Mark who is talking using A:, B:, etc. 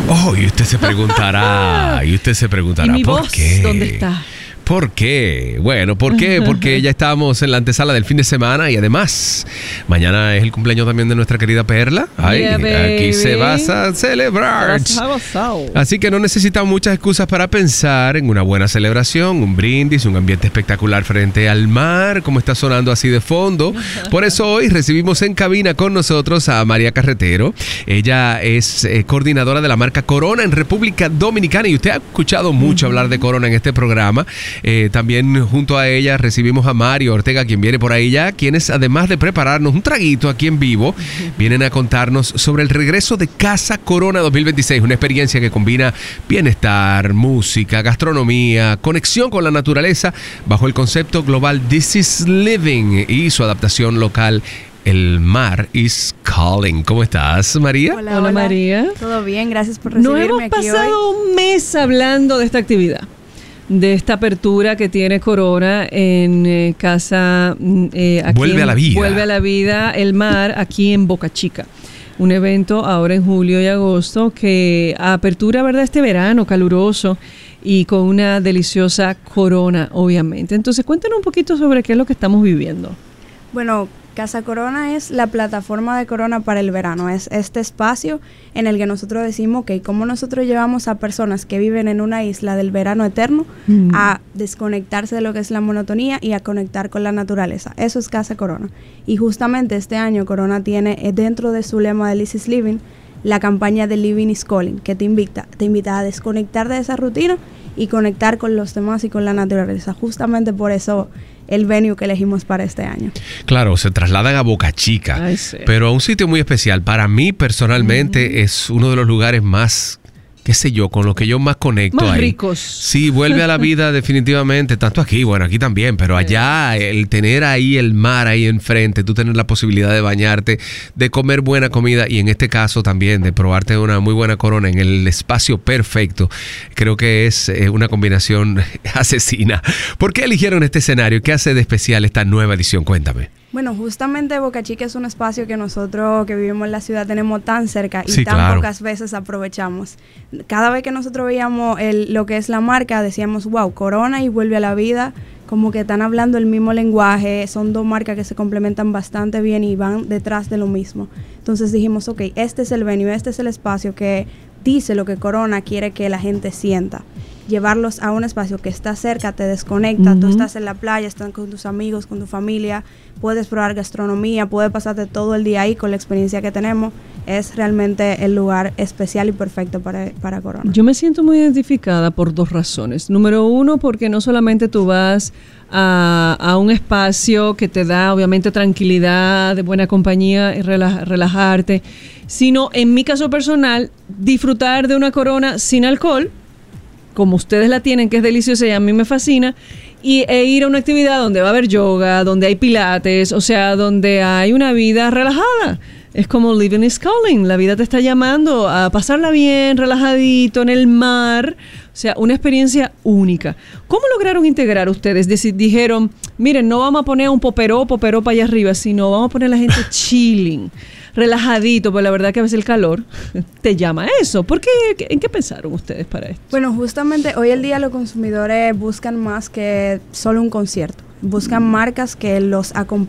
A: Oh, y usted se preguntará,
B: ¿Y mi
A: ¿por
B: voz
A: qué?
B: dónde está?
A: ¿Por qué? Bueno, ¿por qué? Porque ya estamos en la antesala del fin de semana y además mañana es el cumpleaños también de nuestra querida Perla. Ay,
B: Yeah,
A: aquí se va a celebrar. Así que no necesitamos muchas excusas para pensar en una buena celebración, un brindis, un ambiente espectacular frente al mar, como está sonando así de fondo. Por eso hoy recibimos en cabina con nosotros a María Carretero. Ella es coordinadora de la marca Corona en República Dominicana y usted ha escuchado mucho hablar de Corona en este programa. También junto a ella recibimos a Mario Ortega, quien viene por ahí ya, quienes además de prepararnos un traguito aquí en vivo, vienen a contarnos sobre el regreso de Casa Corona 2026, una experiencia que combina bienestar, música, gastronomía, conexión con la naturaleza, bajo el concepto global This is Living y su adaptación local. El mar is calling. ¿Cómo estás, María?
C: Hola,
B: María.
C: Todo bien, gracias por recibirme aquí hoy.
B: No hemos pasado un mes hablando de esta actividad, de esta apertura que tiene Corona en Casa... aquí
A: Vuelve a la vida.
B: Vuelve a la vida el mar, aquí en Boca Chica. Un evento ahora en julio y agosto que apertura, ¿verdad?, este verano caluroso y con una deliciosa Corona, obviamente. Entonces, cuéntanos un poquito sobre qué es lo que estamos viviendo.
C: Bueno, Casa Corona es la plataforma de Corona para el verano. Es este espacio en el que nosotros decimos que como nosotros llevamos a personas que viven en una isla del verano eterno a desconectarse de lo que es la monotonía y a conectar con la naturaleza. Eso es Casa Corona. Y justamente este año Corona tiene dentro de su lema de This is Living la campaña de Living is Calling, que te invita a desconectar de esa rutina y conectar con los demás y con la naturaleza. Justamente por eso el venue que elegimos para este año.
A: Claro, se trasladan a Boca Chica,
B: Ay, sí.
A: pero a un sitio muy especial. Para mí, personalmente, es uno de los lugares más, qué sé yo, con los que yo más conecto
B: Más
A: ahí.
B: ricos.
A: Sí, vuelve a la vida definitivamente, tanto aquí, bueno, aquí también, pero allá el tener ahí el mar ahí enfrente, tú tener la posibilidad de bañarte, de comer buena comida y en este caso también de probarte una muy buena Corona en el espacio perfecto, creo que es una combinación asesina. ¿Por qué eligieron este escenario? ¿Qué hace de especial esta nueva edición? Cuéntame.
C: Bueno, justamente Boca Chica es un espacio que nosotros que vivimos en la ciudad tenemos tan cerca y
A: Sí,
C: tan
A: claro.
C: pocas veces aprovechamos. Cada vez que nosotros veíamos lo que es la marca, decíamos, wow, Corona y Vuelve a la Vida, como que están hablando el mismo lenguaje, son dos marcas que se complementan bastante bien y van detrás de lo mismo. Entonces dijimos, ok, este es el venue, este es el espacio que dice lo que Corona quiere que la gente sienta. Llevarlos a un espacio que está cerca, te desconecta, tú estás en la playa, estás con tus amigos, con tu familia, puedes probar gastronomía, puedes pasarte todo el día ahí con la experiencia que tenemos. Es realmente el lugar especial y perfecto para Corona.
B: Yo me siento muy identificada por dos razones. Número uno, porque no solamente tú vas a un espacio que te da obviamente tranquilidad, de buena compañía y relajarte, sino en mi caso personal, disfrutar de una Corona sin alcohol, como ustedes la tienen, que es deliciosa y a mí me fascina, e ir a una actividad donde va a haber yoga, donde hay pilates, o sea, donde hay una vida relajada. Es como living is calling, la vida te está llamando a pasarla bien, relajadito, en el mar, o sea, una experiencia única. ¿Cómo lograron integrar ustedes? Dijeron, miren, no vamos a poner un poperó para allá arriba, sino vamos a poner a la gente chilling, relajadito, pues la verdad que a veces el calor te llama a eso. ¿Por qué? ¿En qué pensaron ustedes para esto?
C: Bueno, justamente hoy en día los consumidores buscan más que solo un concierto. Buscan marcas que los acompañen